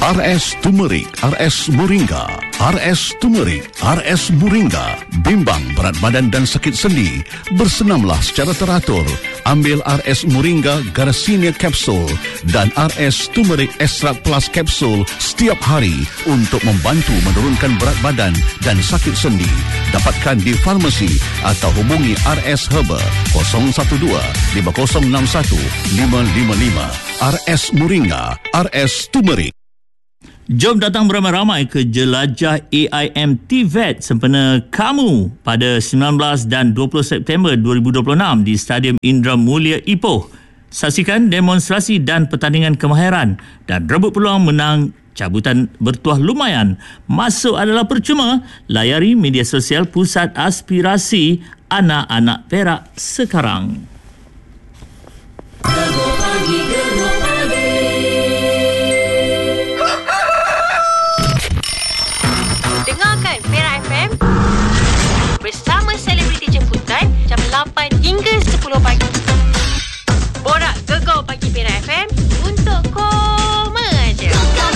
RS Turmeric, RS Moringa, RS Turmeric, RS Moringa. Bimbang berat badan dan sakit sendi, bersenamlah secara teratur. Ambil RS Moringa Garcinia Capsule dan RS Turmeric Extract Plus Capsule setiap hari untuk membantu menurunkan berat badan dan sakit sendi. Dapatkan di farmasi atau hubungi RS Herba 012-5061-555. RS Moringa, RS Turmeric. Jom datang beramai-ramai ke Jelajah AIM TVET sempena kamu pada 19 dan 20 September 2026 di Stadium Indra Mulia Ipoh. Saksikan demonstrasi dan pertandingan kemahiran dan rebut peluang menang cabutan bertuah lumayan. Masuk adalah percuma. Layari media sosial Pusat Aspirasi Anak-Anak Perak sekarang. Dengarkan Perak FM bersama selebriti jemputan jam 8 hingga 10 pagi. Borak Gegar Pagi Perak FM untuk koma je.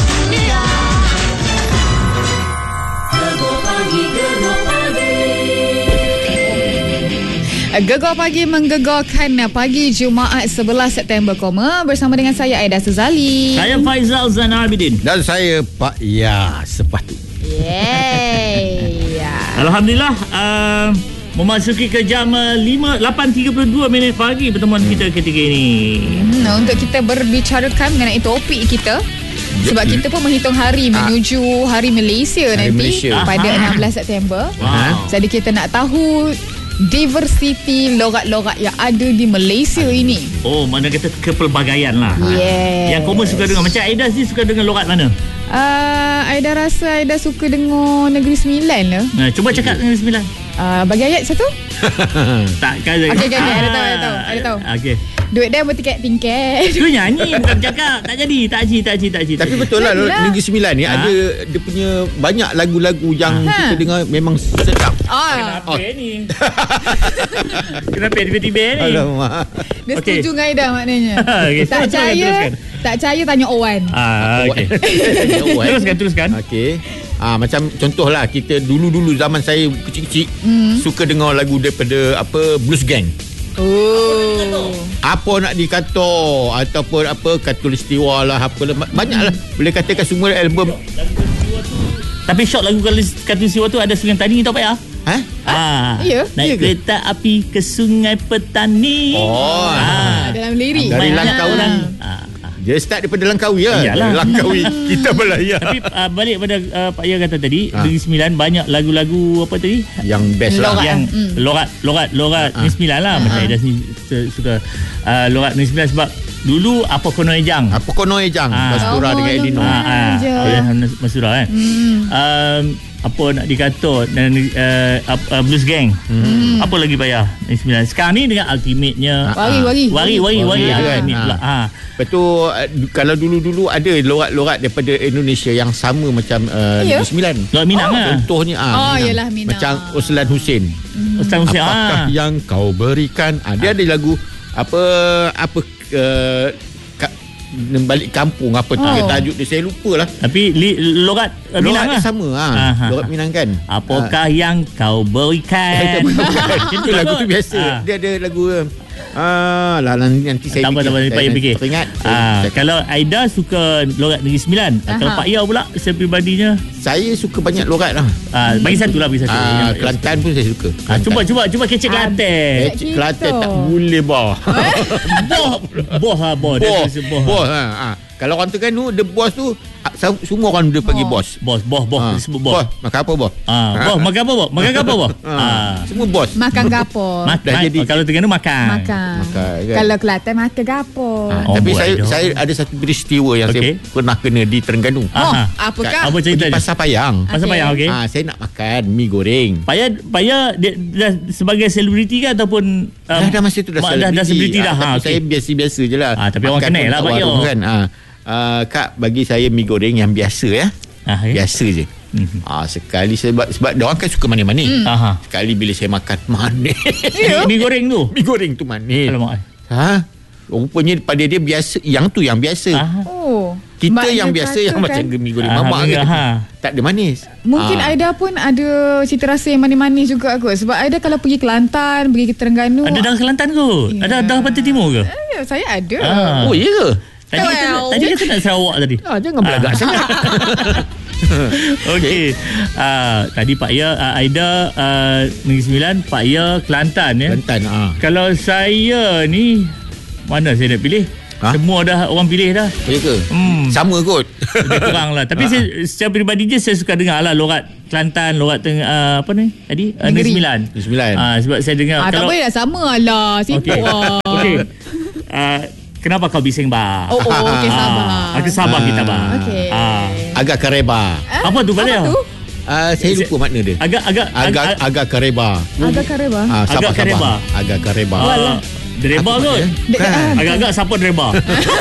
Gegar Pagi menggegarkan pagi Jumaat 11 September bersama dengan saya Aida Suzali. Saya Faizal Zain Abidin. Dan saya Pak Ya Sepatu. Yeay. Alhamdulillah, memasuki ke jam 8.32 pagi pertemuan kita ketika ini. Untuk kita berbicarakan mengenai topik kita. Sebab kita pun menghitung hari menuju Hari Malaysia Hari nanti Malaysia. pada 16 September. Wow. Jadi kita nak tahu diversiti logat-logat yang ada di Malaysia ini. Oh, mana kata kepelbagaian lah. Yes. Yang kamu suka dengar. Macam Aida ni suka dengar logat mana? Aida rasa Aida suka dengar Negeri Sembilan lah. Nah, cuba cakap Negeri Sembilan. Bagi ayat satu. Tak kata. Okey, ada tahu. Okey. Duit dia bertingkat-tingkat. Tu nyanyi bukan cakap. Tak jadi. Tapi betul lah Yalah. Negeri Sembilan ni ada dia punya banyak lagu-lagu yang kita dengar memang sedap. Kenapa ni? Kenapa tiba-tiba ni? Alamak. Dia Okey. setuju dengan Aida maknanya. Okey, Tak teruskan. percaya tanya Owan. Okey. Teruskan. Okey. Macam contohlah kita dulu-dulu zaman saya kecil-kecil suka dengar lagu daripada Blues Gang. Oh. Apa nak dikata ataupun Katulistiwa lah banyaklah. Boleh katakan semua album. Tapi shot lagu Katulistiwa tu ada Sungai Petani tak payah? Ya? Naik Ya ke? kereta api ke Sungai Petani. Dalam lirik. Dari Banyak Langkawi. orang. Dia start daripada Langkawi lah. Iyalah. Langkawi kita Melaya. Tapi balik pada Pak Ya kata tadi, Negeri Sembilan banyak lagu-lagu apa tadi? Yang best lah. Logat. Yang logat Negeri Sembilan lah. Macam Aida ni suka logat Negeri Sembilan sebab dulu apa kono ejang. Apa kono ejang? Basura dengan Elino. Masura kan. Apa nak dikata dan Blues Gang. Apa lagi payah Negeri Sembilan. Sekarang ni dengan ultimate-nya Wari kan? ultimate pula. Lepas tu kalau dulu-dulu ada logat-logat daripada Indonesia yang sama macam Negeri Sembilan. Logat Minang lah. Contohnya Yalah, Minang. macam Oslan Hussein. Ustaz Hussein. Apakah yang kau berikan? Dia ada lagu balik kampung tajuk dia saya lupa lah. Tapi logat Minang Logat lah. sama logat Minang kan. Apakah yang kau berikan? Itu lagu tu biasa. Dia ada lagu nanti saya fikir. teringat. Kalau Aida suka logat Negeri Sembilan, kalau Pak Ya pula sepribadinya, Saya suka banyak logat lah. bagi satu. Kelantan pun saya suka. Cuba kecek Kelantan. Kelantan tak boleh boh. Boh. Kalau orang Terengganu the boss tu semua orang dia panggil bos. Bos. Disebut bos. Makan apa bos? Bos, makan apa bos? Semua bos. Makan gapo? Dah jadi. Kalau Terengganu makan. Makan, kan? Kalau Kelantan makan gapo? Tapi buat saya ada satu peristiwa yang saya pernah kena di Terengganu. Apakah? Apa Di cerita dia? Pasar Payang. Pasal payah, okey. Saya nak makan mi goreng. Payah dia sebagai selebriti ke ataupun Dah masa tu dah selebriti dah. Tapi saya biasa-biasa je lah. Tapi orang Makan kenal pun lah kat Pak Yo. warung kan. Kak bagi saya mi goreng yang biasa ya. Biasa je. Sekali sebab dia orang kan suka manis-manis. Sekali bila saya makan manis. Mi goreng tu. Mi goreng tu manis. Alamak. Rupanya pada dia biasa, yang tu yang biasa. Kita yang biasa yang macam mi goreng mamak kan. Tak ada manis. Mungkin Aida pun ada cita rasa yang manis-manis juga kot. Sebab Aida kalau pergi Kelantan, pergi ke Terengganu. Ada darah Kelantan kot? Ada darah Pantai Timur ke? Ya, saya ada. Oh, ya ke? Tadi kita nak Sarawak tadi. Jangan belagak sangat. Okey. Tadi Pak Ya, Aida Negeri Sembilan, Pak Ya Kelantan ya. Kelantan. Kalau saya ni, mana saya nak pilih? Semua dah orang pilih dah. Ya ke? Sama kot. Lebih kurang lah. Tapi saya, secara peribadi je, saya suka dengar lah lorat Kelantan, lorat apa ni tadi? Negeri Sembilan. Sebab saya dengar. Tak boleh lah sama lah. Sibuk lah. Okey. Kenapa kau bising ba? Okey, sabar. Okey, sabar kita ba. Okey. Agak kareba. Apa tu Pak Ya? Saya lupa makna dia. Agak kareba. Agak kareba. Agak kareba. Agak kareba. Dereba kot. Agak-agak siapa dereba.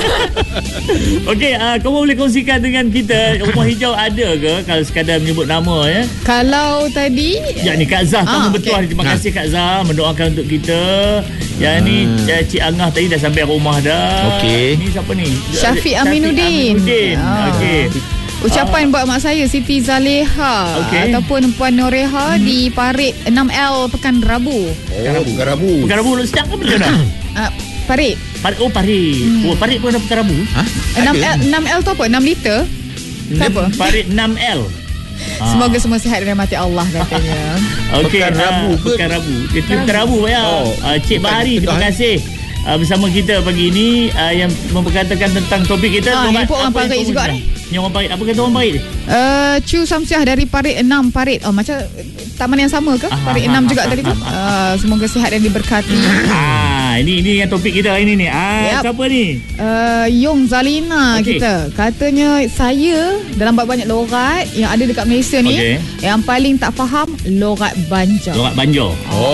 Okey, kamu boleh kongsikan dengan kita Rumah Hijau ada ke kalau sekadar menyebut nama ya? Kalau tadi ni Kak Zah tamu bertuah. Terima kasih Kak Zah mendoakan untuk kita. Yang ni Cik Angah tadi dah sampai rumah dah. Okey. Ni siapa ni? Syafiq Aminuddin. Okey. Ucapan buat mak saya Siti Zaleha ataupun Puan Noreha di Parit 6L Pekan Rabu. Pekan Rabu sedap ke macam mana? Parit. Parit. Parit pun ada Pekan Rabu. 6L tu apa? 6 liter? Apa? Parit 6L. Semoga semua sihat dan rahmati Allah katanya. Okey, Pekan Rabu. Pekan Rabu ya. Cik Bahari, terima kasih. Bersama kita pagi ini yang memperkatakan tentang topik kita. Ini pun orang Parit juga ni. Yang orang Parit. Apa kata orang Parit? Cu Samsiah dari Parit 6 Parit. Macam taman yang sama ke? Parit 6 juga tadi tu. Semoga sihat dan diberkati. Ini yang topik kita hari ni. Siapa ni? Yong Zalina kita. Katanya saya dalam banyak lorat yang ada dekat Malaysia ni, yang paling tak faham lorat Banjar. Lorat Banjar.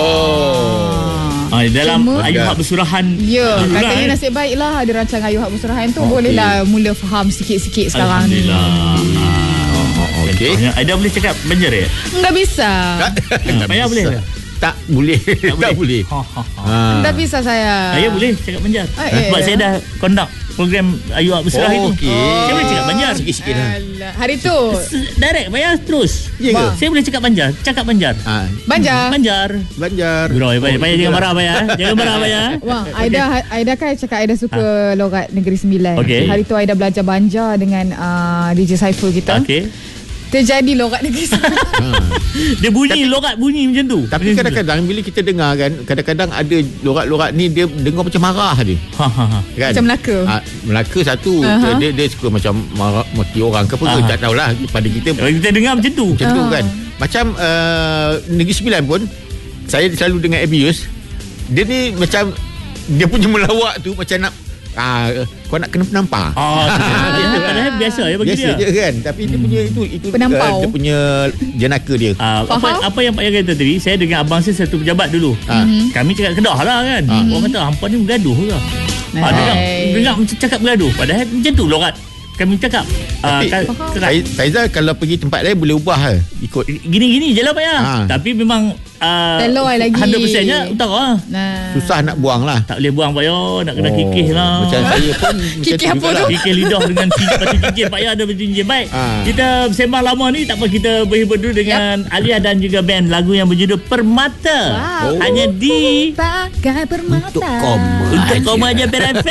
Dalam Ayuh Hak Bersurahan. Ya, katanya nasib baiklah ada rancangan Ayuh Hak Bersurahan tu. Bolehlah mula faham sikit-sikit sekarang ni. Okey. Aida boleh cakap Banjar ya? Enggak bisa. Saya boleh ke? Tak boleh. Tak boleh. Tak bisa saya. Saya boleh cakap Banjar. Sebab saya dah conduct program Ayuh Hak Bersurahan itu. Saya boleh cakap Banjar. Sikit-sikit lah. Hari tu direct bayar terus. Ya ke? Saya boleh cakap Banjar. Cakap Banjar. Banjar. Bro, bayar jangan marah bayar. Jangan marah bayar. Wah, Aida kan cakap Aida suka logat Negeri Sembilan. Hari tu Aida belajar Banjar dengan DJ Saiful kita. Terjadi logat Negeri Sembilan. Dia bunyi logat bunyi macam tu. Tapi kadang-kadang bila kita dengar kan, kadang-kadang ada logat-logat ni dia dengar macam marah dia. Kan? Macam Melaka. Melaka satu. Dia suka macam marah, maki orang ke apa ke, tak tahulah. Pada kita dengar macam tu. Macam tu kan. Macam Negeri Sembilan pun saya selalu dengar abuse. Dia ni macam dia punya melawak tu macam nak kau nak kena penampar. Padahal biasa ya bagi dia. Biasa je kan. Tapi dia punya itu penampau. dia punya jenaka dia. Apa yang Pak Ya kata tadi, saya dengan abang saya satu pejabat dulu. Kami cakap Kedah lah kan. Orang kata hampa ni bergaduh ke? Dengar macam cakap bergaduh. Padahal macam tu lorat kami cakap. Faizal kalau pergi tempat lain boleh ubah ikut gini-gini je lah Pak Ya. Tapi memang teloi lagi 100% nya utara. Susah nak buang lah. Tak boleh buang Pak Ya. Nak kena kikih lah. Macam saya pun kikih apa tu? Kikih lidah dengan batu cincin. Pak Ya ada batu cincin. Baik, kita sembang lama ni. Tak apa, kita berhibur dulu dengan Alia dan juga band. Lagu yang berjudul Permata. Hanya di Pakai Permata. Untuk koma aja PRFM.